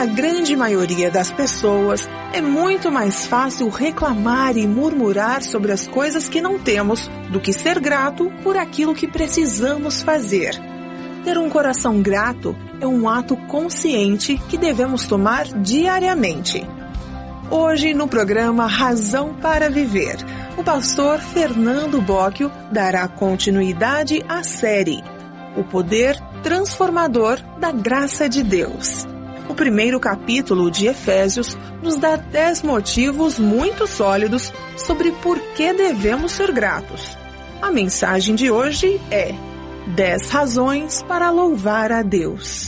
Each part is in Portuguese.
a grande maioria das pessoas, é muito mais fácil reclamar e murmurar sobre as coisas que não temos do que ser grato por aquilo que precisamos fazer. Ter um coração grato é um ato consciente que devemos tomar diariamente. Hoje, no programa Razão para Viver, o pastor Fernando Bocchio dará continuidade à série O Poder Transformador da Graça de Deus. O primeiro capítulo de Efésios nos dá 10 motivos muito sólidos sobre por que devemos ser gratos. A mensagem de hoje é 10 razões para louvar a Deus.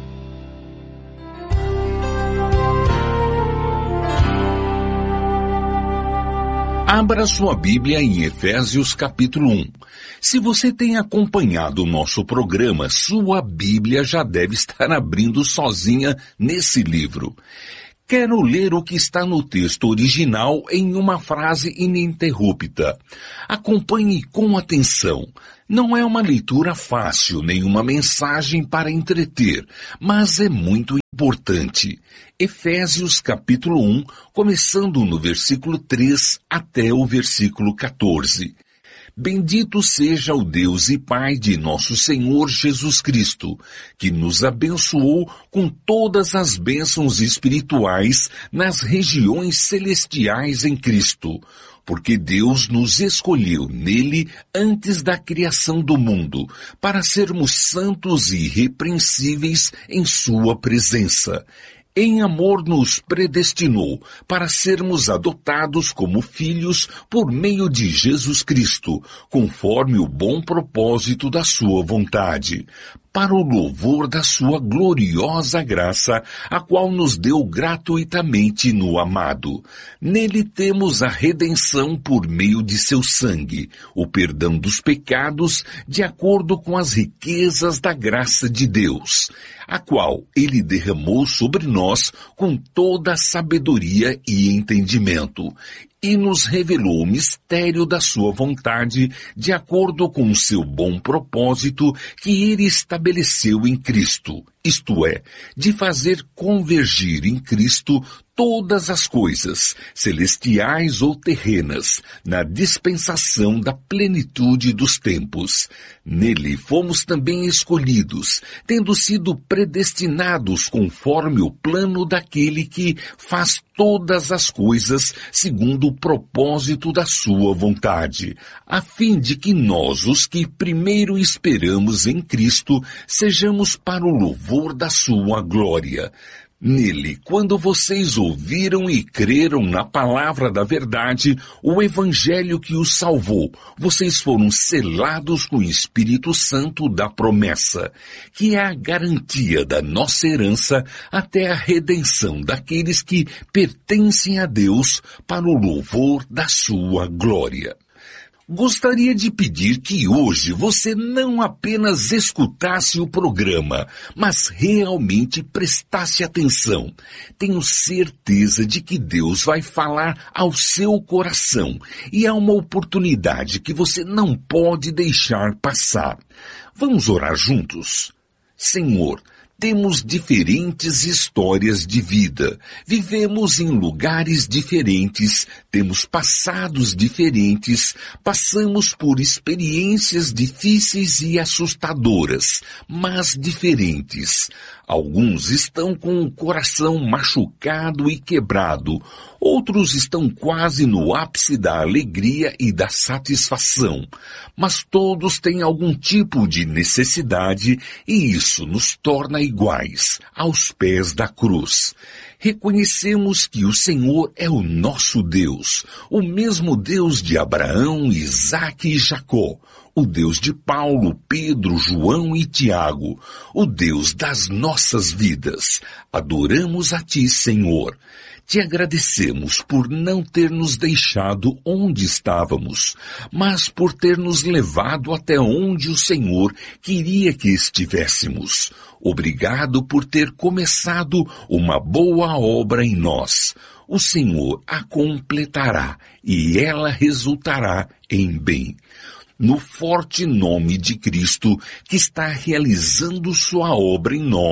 Abra sua Bíblia em Efésios capítulo 1. Se você tem acompanhado o nosso programa, sua Bíblia já deve estar abrindo sozinha nesse livro. Quero ler o que está no texto original em uma frase ininterrupta. Acompanhe com atenção. Não é uma leitura fácil, nem uma mensagem para entreter, mas é muito importante. Efésios capítulo 1, começando no versículo 3 até o versículo 14. Bendito seja o Deus e Pai de nosso Senhor Jesus Cristo, que nos abençoou com todas as bênçãos espirituais nas regiões celestiais em Cristo, porque Deus nos escolheu nele antes da criação do mundo, para sermos santos e irrepreensíveis em sua presença. Em amor nos predestinou para sermos adotados como filhos por meio de Jesus Cristo, conforme o bom propósito da sua vontade, para o louvor da sua gloriosa graça, a qual nos deu gratuitamente no amado. Nele temos a redenção por meio de seu sangue, o perdão dos pecados, de acordo com as riquezas da graça de Deus, a qual ele derramou sobre nós com toda a sabedoria e entendimento, e nos revelou o mistério da sua vontade, de acordo com o seu bom propósito que ele estabeleceu em Cristo, isto é, de fazer convergir em Cristo todas as coisas, celestiais ou terrenas, na dispensação da plenitude dos tempos. Nele fomos também escolhidos, tendo sido predestinados conforme o plano daquele que faz todas as coisas segundo o propósito da sua vontade, a fim de que nós, os que primeiro esperamos em Cristo, sejamos para o louvor da sua glória. Nele, quando vocês ouviram e creram na palavra da verdade, o evangelho que os salvou, vocês foram selados com o Espírito Santo da promessa, que é a garantia da nossa herança até a redenção daqueles que pertencem a Deus para o louvor da sua glória. Gostaria de pedir que hoje você não apenas escutasse o programa, mas realmente prestasse atenção. Tenho certeza de que Deus vai falar ao seu coração e é uma oportunidade que você não pode deixar passar. Vamos orar juntos? Senhor, temos diferentes histórias de vida, vivemos em lugares diferentes, temos passados diferentes, passamos por experiências difíceis e assustadoras, mas diferentes. Alguns estão com o coração machucado e quebrado, outros estão quase no ápice da alegria e da satisfação, mas todos têm algum tipo de necessidade e isso nos torna iguais, aos pés da cruz. Reconhecemos que o Senhor é o nosso Deus, o mesmo Deus de Abraão, Isaque e Jacó, o Deus de Paulo, Pedro, João e Tiago, o Deus das nossas vidas. Adoramos a Ti, Senhor. Te agradecemos por não ter nos deixado onde estávamos, mas por ter nos levado até onde o Senhor queria que estivéssemos. Obrigado por ter começado uma boa obra em nós. O Senhor a completará e ela resultará em bem. No forte nome de Cristo, que está realizando sua obra em nós,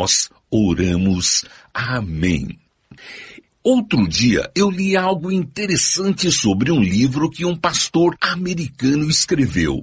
oramos. Amém. Outro dia eu li algo interessante sobre um livro que um pastor americano escreveu.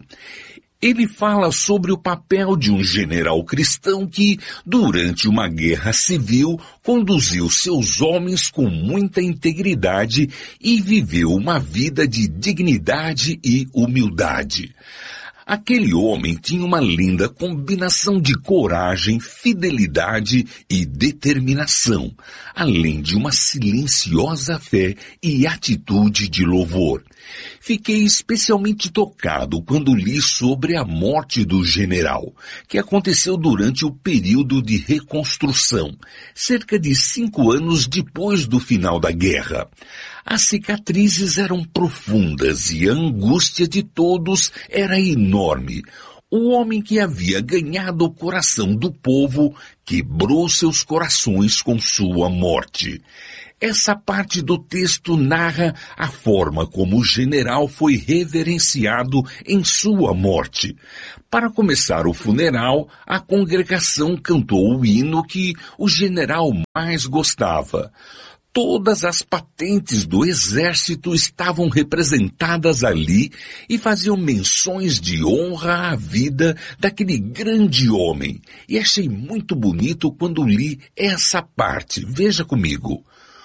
Ele fala sobre o papel de um general cristão que, durante uma guerra civil, conduziu seus homens com muita integridade e viveu uma vida de dignidade e humildade. Aquele homem tinha uma linda combinação de coragem, fidelidade e determinação, além de uma silenciosa fé e atitude de louvor. Fiquei especialmente tocado quando li sobre a morte do general, que aconteceu durante o período de reconstrução, cerca de 5 anos depois do final da guerra. As cicatrizes eram profundas e a angústia de todos era enorme. O homem que havia ganhado o coração do povo quebrou seus corações com sua morte. Essa parte do texto narra a forma como o general foi reverenciado em sua morte. Para começar o funeral, a congregação cantou o hino que o general mais gostava. Todas as patentes do exército estavam representadas ali e faziam menções de honra à vida daquele grande homem. E achei muito bonito quando li essa parte. Veja comigo.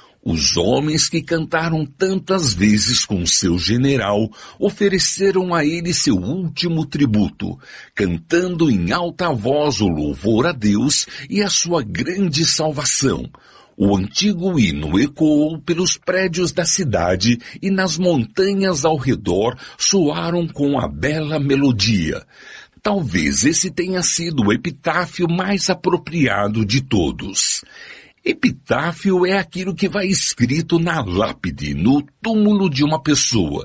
Os homens que cantaram tantas vezes com seu general ofereceram a ele seu último tributo, cantando em alta voz o louvor a Deus e a sua grande salvação. O antigo hino ecoou pelos prédios da cidade e nas montanhas ao redor soaram com a bela melodia. Talvez esse tenha sido o epitáfio mais apropriado de todos. Epitáfio é aquilo que vai escrito na lápide, no túmulo de uma pessoa.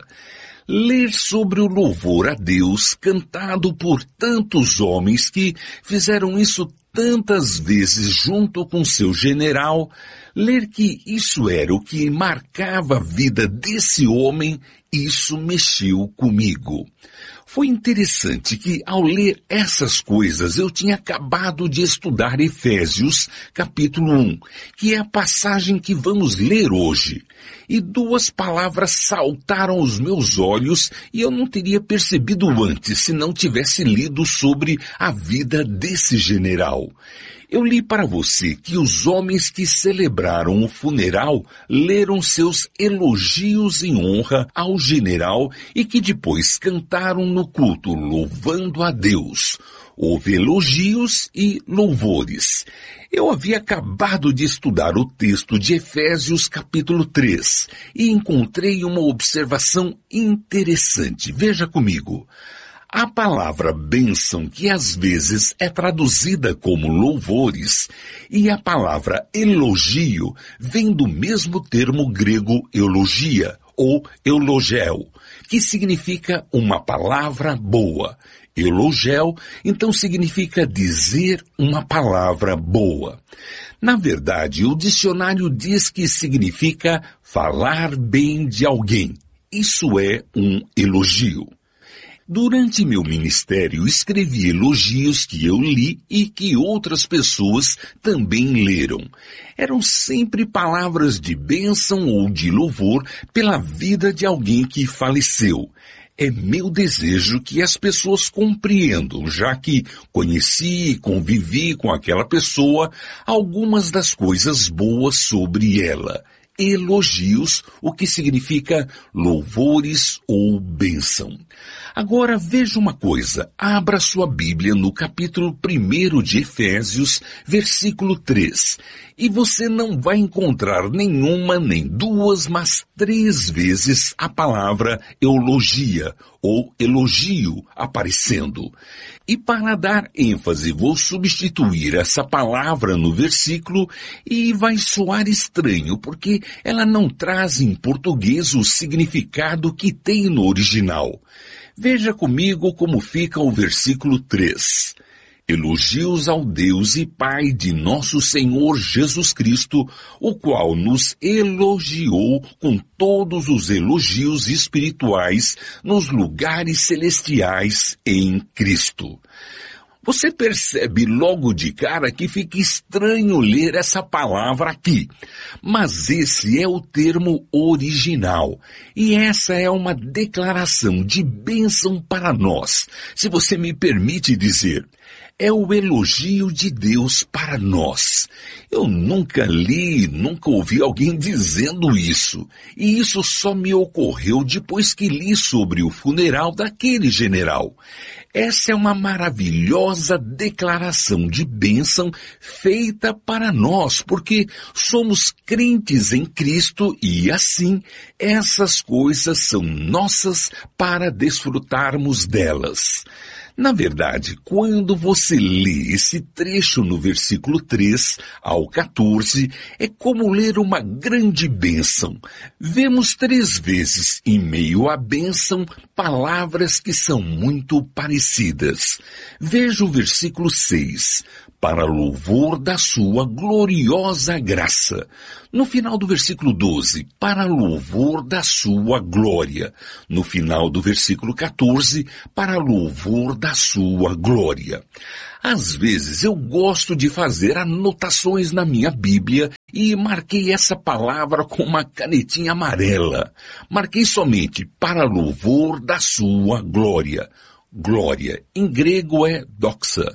Ler sobre o louvor a Deus cantado por tantos homens que fizeram isso tantas vezes junto com seu general, ler que isso era o que marcava a vida desse homem, isso mexeu comigo. Foi interessante que, ao ler essas coisas, eu tinha acabado de estudar Efésios, capítulo 1, que é a passagem que vamos ler hoje. E 2 palavras saltaram aos meus olhos e eu não teria percebido antes se não tivesse lido sobre a vida desse general. Eu li para você que os homens que celebraram o funeral leram seus elogios em honra ao general e que depois cantaram no culto louvando a Deus. Houve elogios e louvores. Eu havia acabado de estudar o texto de Efésios capítulo 3 e encontrei uma observação interessante. Veja comigo. A palavra bênção, que às vezes é traduzida como louvores, e a palavra elogio vem do mesmo termo grego eulogia, ou eulogel, que significa uma palavra boa. Eulogel, então, significa dizer uma palavra boa. Na verdade, o dicionário diz que significa falar bem de alguém. Isso é um elogio. Durante meu ministério, escrevi elogios que eu li e que outras pessoas também leram. Eram sempre palavras de bênção ou de louvor pela vida de alguém que faleceu. É meu desejo que as pessoas compreendam, já que conheci e convivi com aquela pessoa, algumas das coisas boas sobre ela. Elogios, o que significa louvores ou bênção. Agora veja uma coisa, abra sua Bíblia no capítulo 1 de Efésios, versículo 3, e você não vai encontrar nenhuma, nem 2, mas 3 vezes a palavra eulogia ou elogio aparecendo. E para dar ênfase, vou substituir essa palavra no versículo e vai soar estranho, porque ela não traz em português o significado que tem no original. Veja comigo como fica o versículo 3. Elogios ao Deus e Pai de nosso Senhor Jesus Cristo, o qual nos elogiou com todos os elogios espirituais nos lugares celestiais em Cristo. Você percebe logo de cara que fica estranho ler essa palavra aqui. Mas esse é o termo original. E essa é uma declaração de bênção para nós, se você me permite dizer. É o elogio de Deus para nós. Eu nunca li, nunca ouvi alguém dizendo isso. E isso só me ocorreu depois que li sobre o funeral daquele general. Essa é uma maravilhosa declaração de bênção feita para nós, porque somos crentes em Cristo e assim essas coisas são nossas para desfrutarmos delas. Na verdade, quando você lê esse trecho no versículo 3 ao 14, é como ler uma grande bênção. Vemos 3 vezes, em meio à bênção, palavras que são muito parecidas. Veja o versículo 6. Para louvor da sua gloriosa graça. No final do versículo 12, para louvor da sua glória. No final do versículo 14, para louvor da sua glória. Às vezes eu gosto de fazer anotações na minha Bíblia e marquei essa palavra com uma canetinha amarela. Marquei somente para louvor da sua glória. Glória, em grego é doxa.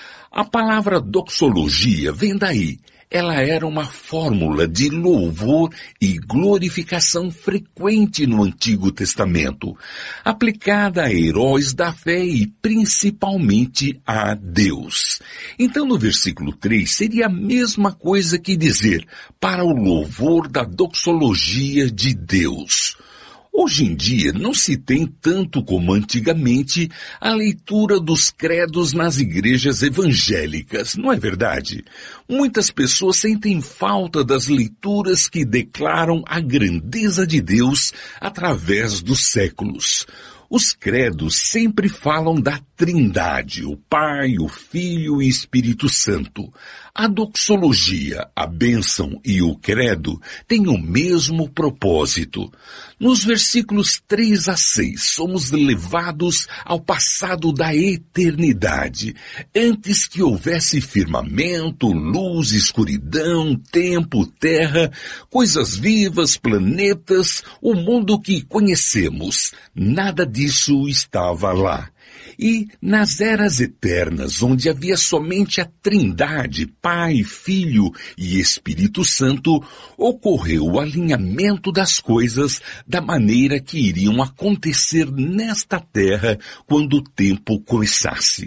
A palavra doxologia vem daí. Ela era uma fórmula de louvor e glorificação frequente no Antigo Testamento, aplicada a heróis da fé e principalmente a Deus. Então no versículo 3 seria a mesma coisa que dizer para o louvor da doxologia de Deus. Hoje em dia não se tem tanto como antigamente a leitura dos credos nas igrejas evangélicas, não é verdade? Muitas pessoas sentem falta das leituras que declaram a grandeza de Deus através dos séculos. Os credos sempre falam da Trindade, o Pai, o Filho e o Espírito Santo. A doxologia, a bênção e o credo têm o mesmo propósito. Nos versículos 3 a 6, somos levados ao passado da eternidade, antes que houvesse firmamento, luz, escuridão, tempo, terra, coisas vivas, planetas, o mundo que conhecemos. Nada disso estava lá. E nas eras eternas, onde havia somente a Trindade, Pai, Filho e Espírito Santo, ocorreu o alinhamento das coisas da maneira que iriam acontecer nesta terra quando o tempo começasse.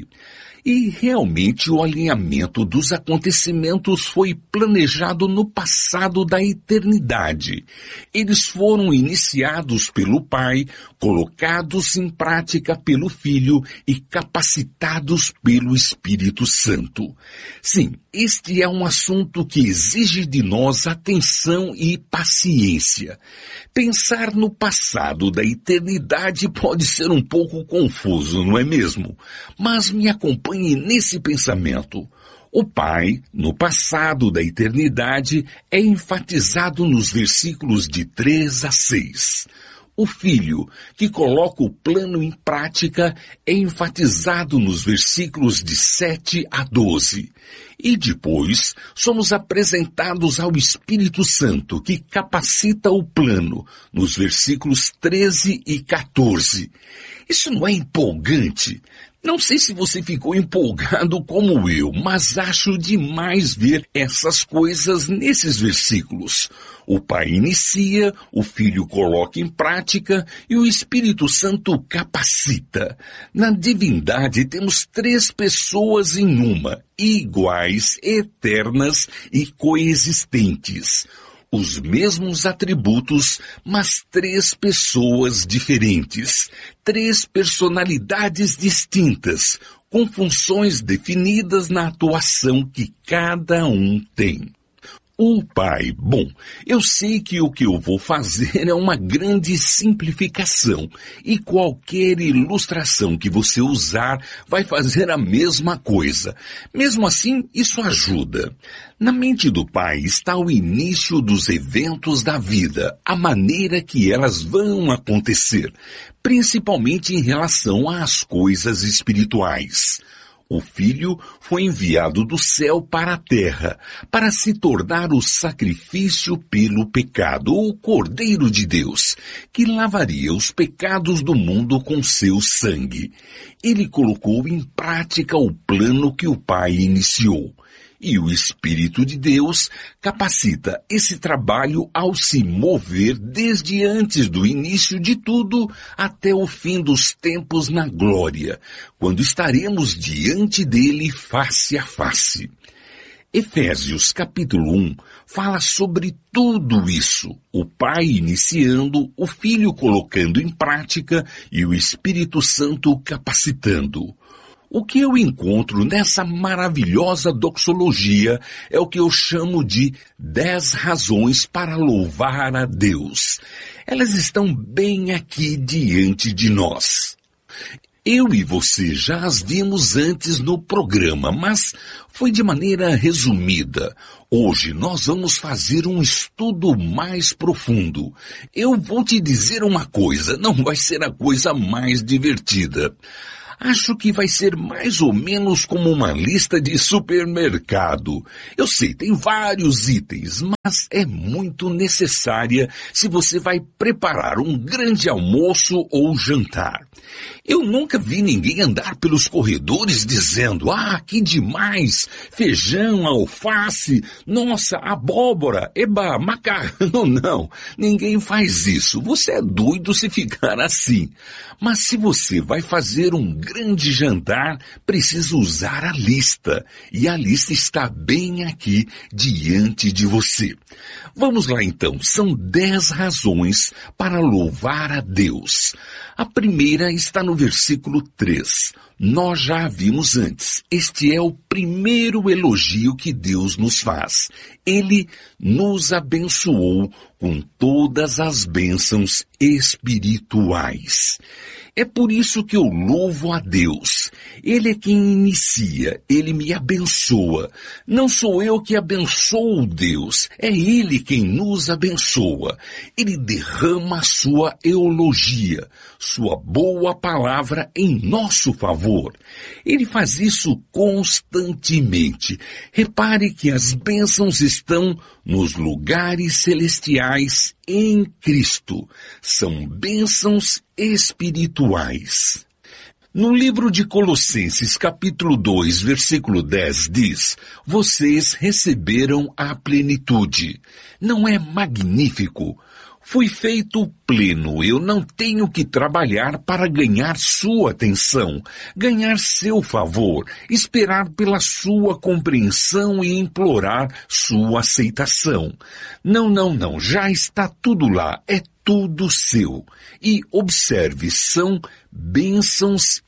E realmente o alinhamento dos acontecimentos foi planejado no passado da eternidade. Eles foram iniciados pelo Pai, colocados em prática pelo Filho e capacitados pelo Espírito Santo. Sim, este é um assunto que exige de nós atenção e paciência. Pensar no passado da eternidade pode ser um pouco confuso, não é mesmo? Mas me acompanhe nesse pensamento. O Pai, no passado da eternidade, é enfatizado nos versículos de 3 a 6. O Filho, que coloca o plano em prática, é enfatizado nos versículos de 7 a 12. E depois, somos apresentados ao Espírito Santo, que capacita o plano, nos versículos 13 e 14. Isso não é empolgante? Não sei se você ficou empolgado como eu, mas acho demais ver essas coisas nesses versículos. O Pai inicia, o Filho coloca em prática e o Espírito Santo capacita. Na divindade temos 3 pessoas em uma, iguais, eternas e coexistentes. Os mesmos atributos, mas 3 pessoas diferentes, 3 personalidades distintas, com funções definidas na atuação que cada um tem. O Pai, bom, eu sei que o que eu vou fazer é uma grande simplificação e qualquer ilustração que você usar vai fazer a mesma coisa. Mesmo assim, isso ajuda. Na mente do Pai está o início dos eventos da vida, a maneira que elas vão acontecer, principalmente em relação às coisas espirituais. O Filho foi enviado do céu para a terra, para se tornar o sacrifício pelo pecado, o Cordeiro de Deus, que lavaria os pecados do mundo com seu sangue. Ele colocou em prática o plano que o Pai iniciou. E o Espírito de Deus capacita esse trabalho ao se mover desde antes do início de tudo até o fim dos tempos na glória, quando estaremos diante dele face a face. Efésios capítulo 1 fala sobre tudo isso, o Pai iniciando, o Filho colocando em prática e o Espírito Santo capacitando. O que eu encontro nessa maravilhosa doxologia é o que eu chamo de 10 razões para louvar a Deus. Elas estão bem aqui diante de nós. Eu e você já as vimos antes no programa, mas foi de maneira resumida. Hoje nós vamos fazer um estudo mais profundo. Eu vou te dizer uma coisa, não vai ser a coisa mais divertida. Acho que vai ser mais ou menos como uma lista de supermercado. Eu sei, tem vários itens, mas é muito necessária se você vai preparar um grande almoço ou jantar. Eu nunca vi ninguém andar pelos corredores dizendo, que demais, feijão, alface, nossa, abóbora, eba, macarrão. Não, ninguém faz isso. Você é doido se ficar assim. Mas se você vai fazer um grande jantar, precisa usar a lista. E a lista está bem aqui diante de você. Vamos lá então, são 10 razões para louvar a Deus. A primeira está no versículo 3. Nós já a vimos antes. Este é o primeiro elogio que Deus nos faz. Ele nos abençoou com todas as bênçãos espirituais. É por isso que eu louvo a Deus. Ele é quem inicia, Ele me abençoa. Não sou eu que abençoo Deus, é Ele quem nos abençoa. Ele derrama a sua eulogia, sua boa palavra em nosso favor. Ele faz isso constantemente. Repare que as bênçãos estão nos lugares celestiais em Cristo. São bênçãos espirituais. No livro de Colossenses, capítulo 2, versículo 10, diz, vocês receberam a plenitude. Não é magnífico? Fui feito pleno, eu não tenho que trabalhar para ganhar sua atenção, ganhar seu favor, esperar pela sua compreensão e implorar sua aceitação. Não, já está tudo lá, é tudo seu. E observe, são bênçãos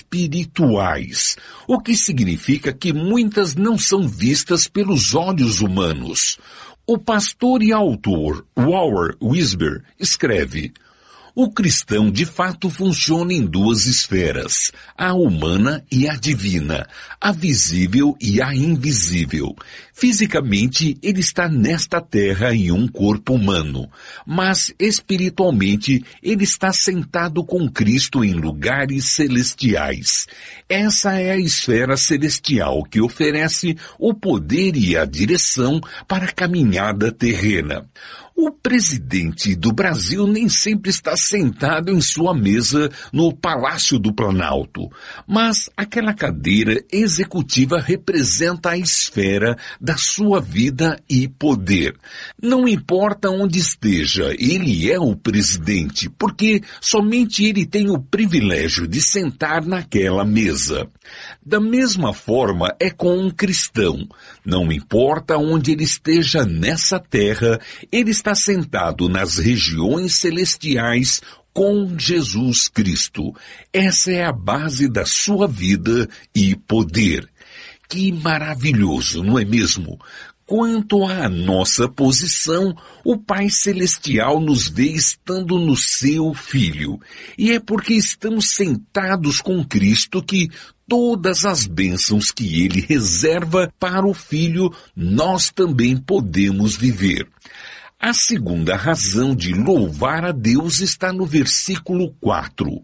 espirituais, o que significa que muitas não são vistas pelos olhos humanos. O pastor e autor Warren Wiersbe escreve, o cristão de fato funciona em 2 esferas, a humana e a divina, a visível e a invisível. Fisicamente, ele está nesta terra em um corpo humano, mas espiritualmente ele está sentado com Cristo em lugares celestiais. Essa é a esfera celestial que oferece o poder e a direção para a caminhada terrena. O presidente do Brasil nem sempre está sentado em sua mesa no Palácio do Planalto, mas aquela cadeira executiva representa a esfera da sua vida e poder. Não importa onde esteja, ele é o presidente, porque somente ele tem o privilégio de sentar naquela mesa. Da mesma forma é com um cristão. Não importa onde ele esteja nessa terra, ele está sentado nas regiões celestiais com Jesus Cristo. Essa é a base da sua vida e poder. Que maravilhoso, não é mesmo? Quanto à nossa posição, o Pai Celestial nos vê estando no seu Filho. E é porque estamos sentados com Cristo que todas as bênçãos que Ele reserva para o Filho, nós também podemos viver. A segunda razão de louvar a Deus está no versículo 4.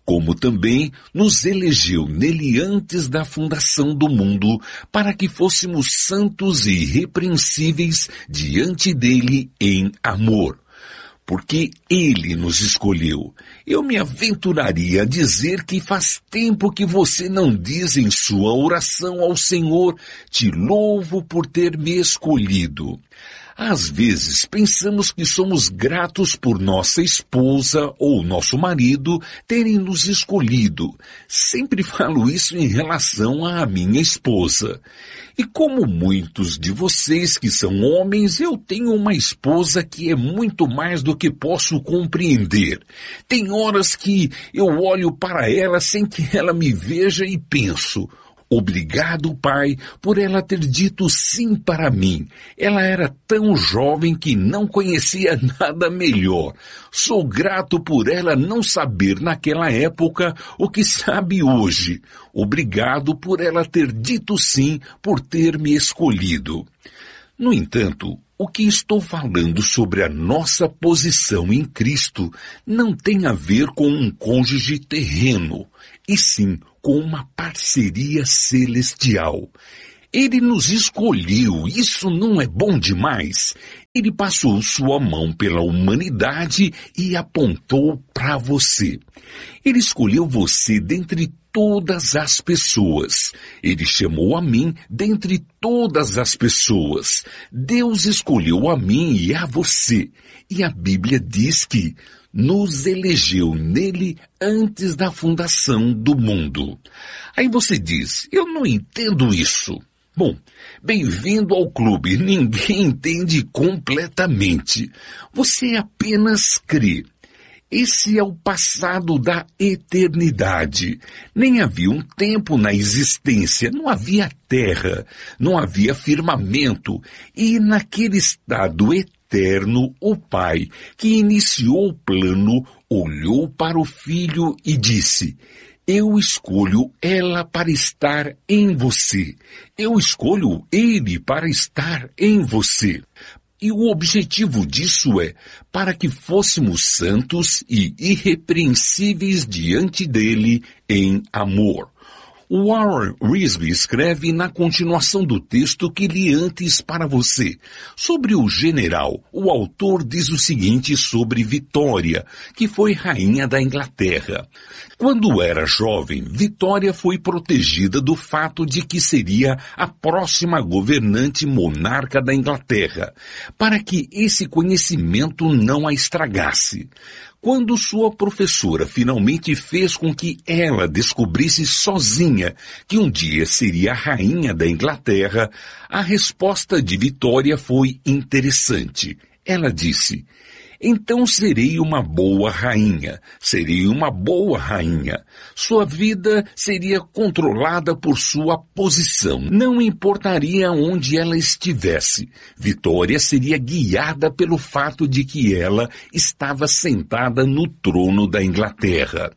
como também nos elegeu nele antes da fundação do mundo, para que fôssemos santos e irrepreensíveis diante dele em amor. Porque ele nos escolheu. Eu me aventuraria a dizer que faz tempo que você não diz em sua oração ao Senhor: te louvo por ter me escolhido. Às vezes pensamos que somos gratos por nossa esposa ou nosso marido terem nos escolhido. Sempre falo isso em relação à minha esposa. E como muitos de vocês que são homens, eu tenho uma esposa que é muito mais do que posso compreender. Tem horas que eu olho para ela sem que ela me veja e penso: obrigado, Pai, por ela ter dito sim para mim. Ela era tão jovem que não conhecia nada melhor. Sou grato por ela não saber naquela época o que sabe hoje. Obrigado por ela ter dito sim, por ter me escolhido. No entanto, o que estou falando sobre a nossa posição em Cristo não tem a ver com um cônjuge terreno, e sim com uma parceria celestial. Ele nos escolheu, isso não é bom demais? Ele passou sua mão pela humanidade e apontou para você. Ele escolheu você dentre todas as pessoas. Ele chamou a mim dentre todas as pessoas. Deus escolheu a mim e a você. E a Bíblia diz que nos elegeu nele antes da fundação do mundo. Aí você diz: eu não entendo isso. Bom, bem-vindo ao clube. Ninguém entende completamente. Você apenas crê. Esse é o passado da eternidade. Nem havia um tempo na existência, não havia terra, não havia firmamento, e naquele estado eterno, o Pai, que iniciou o plano, olhou para o Filho e disse: eu escolho ela para estar em você. Eu escolho ele para estar em você. E o objetivo disso é para que fôssemos santos e irrepreensíveis diante dele em amor. O Warren Wiersbe escreve na continuação do texto que li antes para você. Sobre o general, o autor diz o seguinte sobre Vitória, que foi rainha da Inglaterra. Quando era jovem, Vitória foi protegida do fato de que seria a próxima governante monarca da Inglaterra, para que esse conhecimento não a estragasse. Quando sua professora finalmente fez com que ela descobrisse sozinha que um dia seria a rainha da Inglaterra, a resposta de Vitória foi interessante. Ela disse: então serei uma boa rainha, serei uma boa rainha. Sua vida seria controlada por sua posição, não importaria onde ela estivesse. Vitória seria guiada pelo fato de que ela estava sentada no trono da Inglaterra.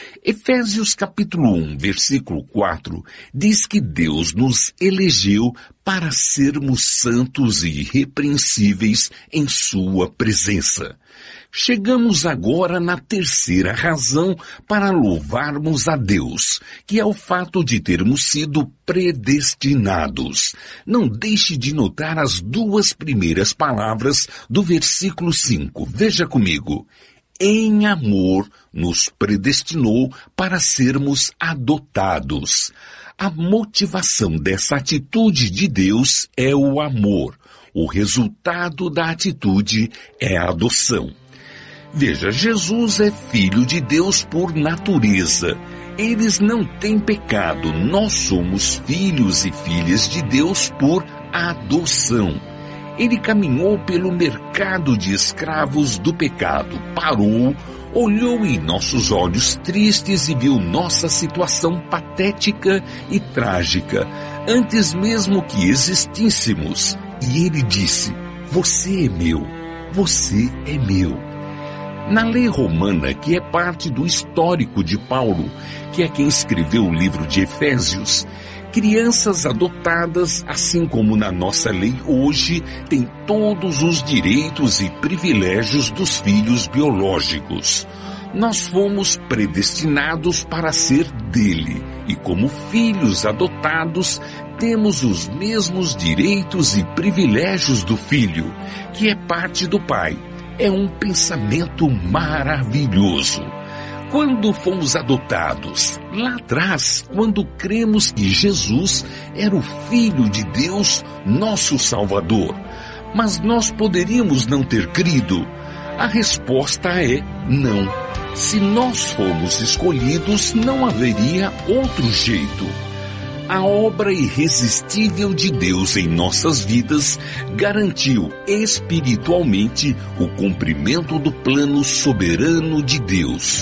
Efésios capítulo 1, versículo 4, diz que Deus nos elegeu para sermos santos e irrepreensíveis em sua presença. Chegamos agora na terceira razão para louvarmos a Deus, que é o fato de termos sido predestinados. Não deixe de notar as duas primeiras palavras do versículo 5. Veja comigo. Em amor nos predestinou para sermos adotados. A motivação dessa atitude de Deus é o amor. O resultado da atitude é a adoção. Veja, Jesus é filho de Deus por natureza. Eles não têm pecado. Nós somos filhos e filhas de Deus por adoção. Ele caminhou pelo mercado de escravos do pecado, parou, olhou em nossos olhos tristes e viu nossa situação patética e trágica, antes mesmo que existíssemos. E ele disse: você é meu, você é meu. Na lei romana, que é parte do histórico de Paulo, que é quem escreveu o livro de Efésios, crianças adotadas, assim como na nossa lei hoje, têm todos os direitos e privilégios dos filhos biológicos. Nós fomos predestinados para ser dele e, como filhos adotados, temos os mesmos direitos e privilégios do filho, que é parte do pai. É um pensamento maravilhoso. Quando fomos adotados, lá atrás, quando cremos que Jesus era o Filho de Deus, nosso Salvador, mas nós poderíamos não ter crido? A resposta é não. Se nós fomos escolhidos, não haveria outro jeito. A obra irresistível de Deus em nossas vidas garantiu espiritualmente o cumprimento do plano soberano de Deus.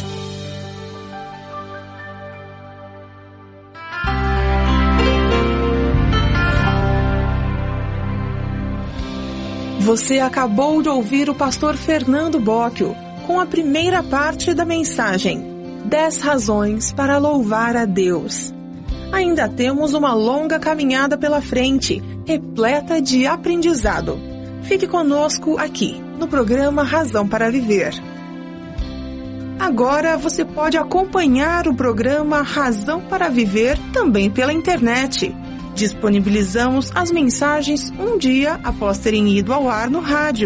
Você acabou de ouvir o pastor Fernando Bocchio com a primeira parte da mensagem 10 razões para louvar a Deus. Ainda temos uma longa caminhada pela frente, repleta de aprendizado. Fique conosco aqui, no programa Razão para Viver. Agora você pode acompanhar o programa Razão para Viver também pela internet. Disponibilizamos as mensagens um dia após terem ido ao ar no rádio.